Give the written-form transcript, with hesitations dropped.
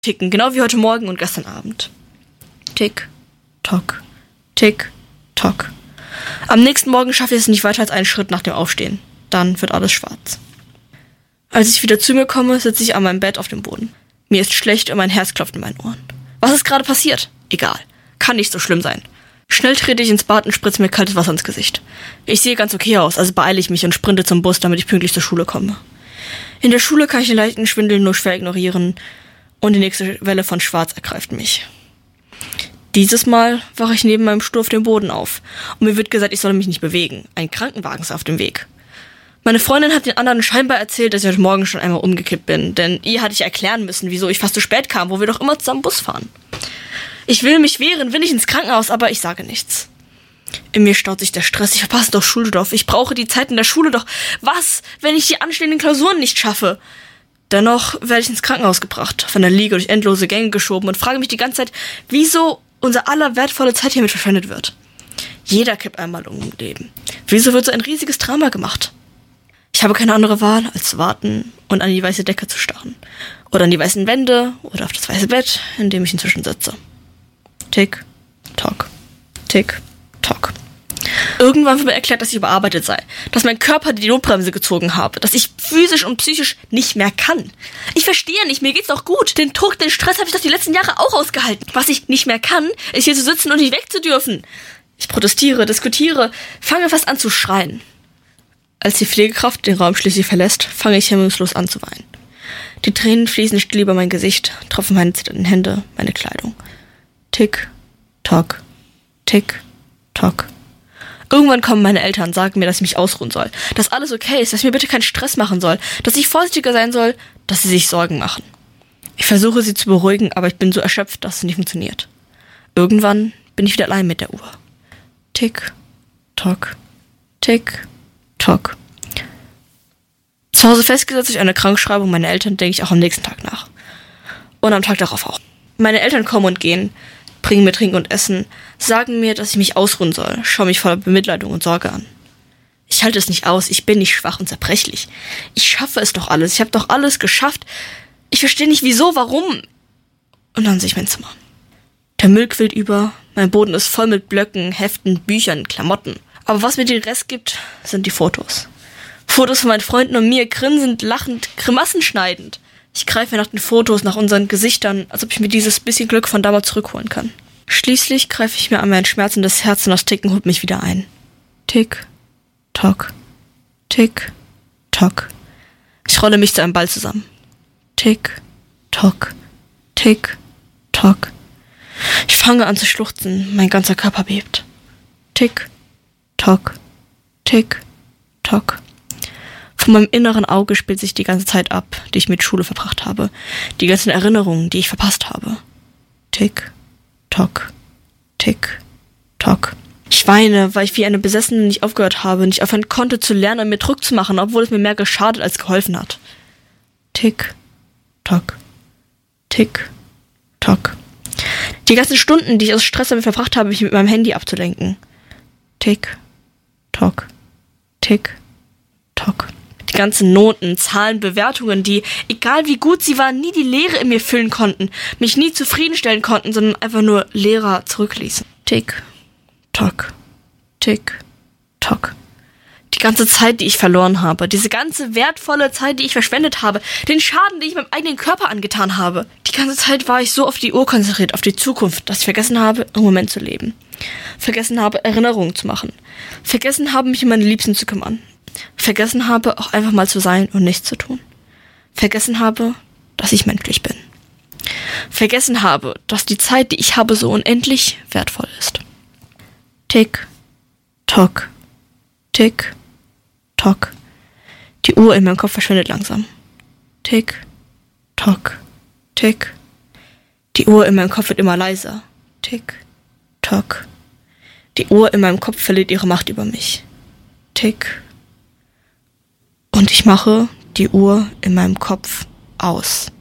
ticken, genau wie heute Morgen und gestern Abend. Tick, tock, tick, tock. Am nächsten Morgen schaffe ich es nicht weiter als einen Schritt nach dem Aufstehen. Dann wird alles schwarz. Als ich wieder zu mir komme, sitze ich an meinem Bett auf dem Boden. Mir ist schlecht und mein Herz klopft in meinen Ohren. Was ist gerade passiert? Egal. Kann nicht so schlimm sein. Schnell trete ich ins Bad und spritze mir kaltes Wasser ins Gesicht. Ich sehe ganz okay aus, also beeile ich mich und sprinte zum Bus, damit ich pünktlich zur Schule komme. In der Schule kann ich den leichten Schwindel nur schwer ignorieren und die nächste Welle von Schwarz ergreift mich. Dieses Mal wache ich neben meinem Stuhl auf dem Boden auf und mir wird gesagt, ich solle mich nicht bewegen. Ein Krankenwagen ist auf dem Weg. Meine Freundin hat den anderen scheinbar erzählt, dass ich heute Morgen schon einmal umgekippt bin, denn ihr hatte ich erklären müssen, wieso ich fast zu spät kam, wo wir doch immer zusammen Bus fahren. Ich will mich wehren, will nicht ins Krankenhaus, aber ich sage nichts. In mir staut sich der Stress, ich verpasse doch Schulstoff, ich brauche die Zeit in der Schule doch. Was, wenn ich die anstehenden Klausuren nicht schaffe? Dennoch werde ich ins Krankenhaus gebracht, von der Liege durch endlose Gänge geschoben und frage mich die ganze Zeit, wieso unser aller wertvolle Zeit hiermit verschwendet wird. Jeder kippt einmal im Leben. Wieso wird so ein riesiges Drama gemacht? Ich habe keine andere Wahl, als zu warten und an die weiße Decke zu starren. Oder an die weißen Wände oder auf das weiße Bett, in dem ich inzwischen sitze. Tick, tock, tick, tock. Irgendwann wird mir erklärt, dass ich überarbeitet sei, dass mein Körper die Notbremse gezogen habe, dass ich physisch und psychisch nicht mehr kann. Ich verstehe nicht, mir geht's doch gut. Den Druck, den Stress habe ich doch die letzten Jahre auch ausgehalten. Was ich nicht mehr kann, ist hier zu sitzen und nicht wegzudürfen. Ich protestiere, diskutiere, fange fast an zu schreien. Als die Pflegekraft den Raum schließlich verlässt, fange ich hemmungslos an zu weinen. Die Tränen fließen still über mein Gesicht, tropfen meine zitternden Hände, meine Kleidung. Tick, tock, tick, tock. Irgendwann kommen meine Eltern, sagen mir, dass ich mich ausruhen soll, dass alles okay ist, dass ich mir bitte keinen Stress machen soll, dass ich vorsichtiger sein soll, dass sie sich Sorgen machen. Ich versuche sie zu beruhigen, aber ich bin so erschöpft, dass es nicht funktioniert. Irgendwann bin ich wieder allein mit der Uhr. Tick, tock, tick, tock. Zu Hause festgesetzt durch eine Krankschreibung meiner Eltern denke ich auch am nächsten Tag nach. Und am Tag darauf auch. Meine Eltern kommen und gehen, bringen mir Trinken und Essen, sagen mir, dass ich mich ausruhen soll, schauen mich voller Bemitleidung und Sorge an. Ich halte es nicht aus, ich bin nicht schwach und zerbrechlich. Ich schaffe es doch alles, ich habe doch alles geschafft. Ich verstehe nicht wieso, warum. Und dann sehe ich mein Zimmer. Der Müll quillt über, mein Boden ist voll mit Blöcken, Heften, Büchern, Klamotten. Aber was mir den Rest gibt, sind die Fotos. Fotos von meinen Freunden und mir, grinsend, lachend, Grimassen schneidend. Ich greife nach den Fotos, nach unseren Gesichtern, als ob ich mir dieses bisschen Glück von damals zurückholen kann. Schließlich greife ich mir an mein schmerzendes Herz und das Ticken holt mich wieder ein. Tick, tock, tick, tock. Ich rolle mich zu einem Ball zusammen. Tick, tock, tick, tock. Ich fange an zu schluchzen, mein ganzer Körper bebt. Tick, tock, tick, tock. Von meinem inneren Auge spielt sich die ganze Zeit ab, die ich mit Schule verbracht habe. Die ganzen Erinnerungen, die ich verpasst habe. Tick, tock, tick, tock. Ich weine, weil ich wie eine Besessene nicht aufgehört habe, nicht aufhören konnte zu lernen und mir Druck zu machen, obwohl es mir mehr geschadet als geholfen hat. Tick, tock, tick, tock. Die ganzen Stunden, die ich aus Stress damit verbracht habe, mich mit meinem Handy abzulenken. Tick, tock, tick, tock. Die ganzen Noten, Zahlen, Bewertungen, die, egal wie gut sie waren, nie die Leere in mir füllen konnten, mich nie zufriedenstellen konnten, sondern einfach nur leerer zurückließen. Tick, tock, tick, tock. Die ganze Zeit, die ich verloren habe, diese ganze wertvolle Zeit, die ich verschwendet habe, den Schaden, den ich meinem eigenen Körper angetan habe. Die ganze Zeit war ich so auf die Uhr konzentriert, auf die Zukunft, dass ich vergessen habe, im Moment zu leben. Vergessen habe, Erinnerungen zu machen. Vergessen habe, mich um meine Liebsten zu kümmern. Vergessen habe, auch einfach mal zu sein und nichts zu tun. Vergessen habe, dass ich menschlich bin. Vergessen habe, dass die Zeit, die ich habe, so unendlich wertvoll ist. Tick, tock, tick, tock. Die Uhr in meinem Kopf verschwindet langsam. Tick, tock, tick. Die Uhr in meinem Kopf wird immer leiser. Tick, tock. Die Uhr in meinem Kopf verliert ihre Macht über mich. Tick. Und ich mache die Uhr in meinem Kopf aus.